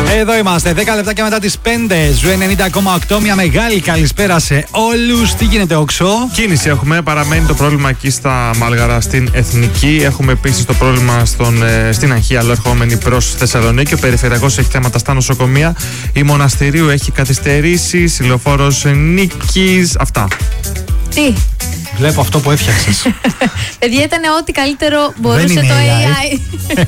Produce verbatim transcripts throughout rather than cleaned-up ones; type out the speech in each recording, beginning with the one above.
Εδώ είμαστε, δέκα λεπτά και μετά τις πέντε. Ζου ενενήντα κόμμα οκτώ. Μια μεγάλη καλησπέρα σε όλους. Τι γίνεται, Όξο? Κίνηση έχουμε. Παραμένει το πρόβλημα εκεί στα Μάλγαρα, στην Εθνική. Έχουμε επίσης το πρόβλημα στον, ε, στην Αγχία, αλλά ερχόμενη προς Θεσσαλονίκη. Ο Περιφερειακός έχει θέματα στα νοσοκομεία. Η Μοναστηρίου έχει καθυστερήσεις. Η Λεωφόρος Νίκης. Αυτά. Τι? Βλέπω αυτό που έφτιαξες. Παιδιά, ήταν ό,τι καλύτερο μπορούσε το έι άι.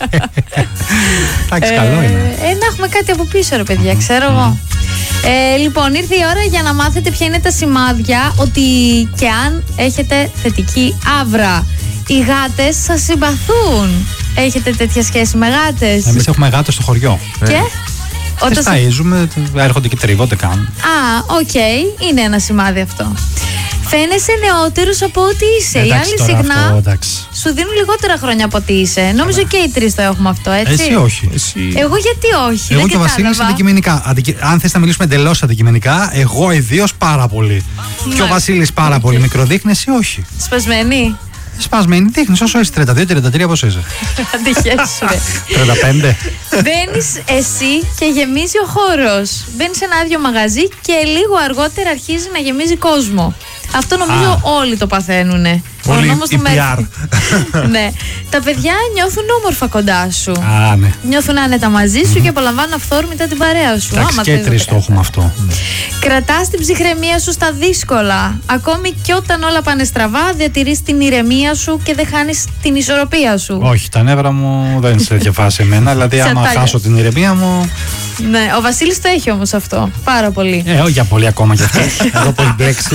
Εντάξει, καλό είναι. Ε, να έχουμε κάτι από πίσω, ρε παιδιά, ξέρω εγώ. Ε, λοιπόν, ήρθε η ώρα για να μάθετε ποια είναι τα σημάδια ότι και αν έχετε θετική άβρα. Οι γάτες σας συμπαθούν. Έχετε τέτοια σχέση με γάτες? Εμείς έχουμε γάτες στο χωριό. Και? Τις ταΐζουμε, έρχονται και τρίβονται καν. Α, οκ, okay. Είναι ένα σημάδι αυτό. Φαίνεσαι νεότερος από ό,τι είσαι. Εντάξει, οι άλλοι συχνά αυτό, σου δίνουν λιγότερα χρόνια από ό,τι είσαι. Νομίζω και οι τρεις το έχουμε αυτό, έτσι. Εσύ όχι. Εσύ... Εγώ γιατί όχι? Εγώ δεν και ο Βασίλης αντικειμενικά. Αντικει... Αν θες να μιλήσουμε εντελώς αντικειμενικά, εγώ ιδίως πάρα πολύ. Μα... Και ο Βασίλης πάρα πολύ μικροδείχνει, εσύ όχι. Σπασμένη. Σπασμένη δείχνεις όσο είσαι. τριάντα δύο τριάντα τρία πώς είσαι? Αντιχέσου ρε. τριάντα πέντε. Μπαίνεις εσύ και γεμίζει ο χώρος. Μπαίνεις σε ένα άδειο μαγαζί και λίγο αργότερα αρχίζει να γεμίζει κόσμο. Αυτό νομίζω Α. όλοι το παθαίνουνε. Όλοι οι πι αρ. Ναι. Τα παιδιά νιώθουν όμορφα κοντά σου. Α, ναι. Νιώθουν άνετα μαζί σου mm-hmm. και απολαμβάνουν αυθόρμητα την παρέα σου. Εντάξει, και τρεις το έχουμε αυτό. Κρατάς την ψυχραιμία σου στα δύσκολα. Ακόμη και όταν όλα πάνε στραβά, διατηρείς την ηρεμία σου και δεν χάνεις την ισορροπία σου. Όχι, τα νεύρα μου δεν είναι σε τέτοια φάση εμένα. Δηλαδή, άμα χάσω την ηρεμία μου. Ναι, ο Βασίλης το έχει όμως αυτό. Πάρα πολύ. Ε, όχι για πολύ ακόμα κι αυτό. Εδώ που έχει μπλέξει.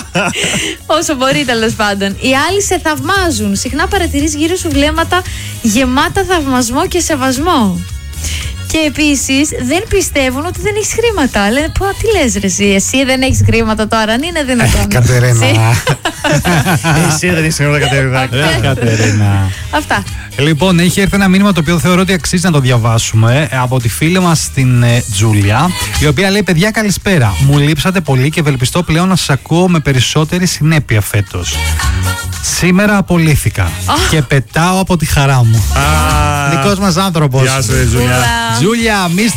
Όσο μπορεί, τέλος πάντων. Οι άλλοι σε θαυμάζουν. Συχνά παρατηρείς γύρω σου βλέμματα γεμάτα θαυμασμό και σεβασμό. Και επίσης δεν πιστεύουν ότι δεν έχεις χρήματα. Λένε, πω, τι λες ρε εσύ, εσύ δεν έχεις χρήματα τώρα, αν είναι δυνατόν? Κατερίνα. Εσύ δεν έχεις χρήματα, Κατερίνα. Κατερίνα. Αυτά. Λοιπόν, έχει έρθει ένα μήνυμα το οποίο θεωρώ ότι αξίζει να το διαβάσουμε από τη φίλη μας την ε, Τζούλια, η οποία λέει: παιδιά, καλησπέρα. Μου λείψατε πολύ και ευελπιστώ πλέον να σας ακούω με περισσότερη συνέπεια φέτος. Σήμερα απολύθηκα oh. και πετάω από τη χαρά μου. Ah. Δικός μας άνθρωπος. Γεια σου, Τζούλια. Τζούλια, μη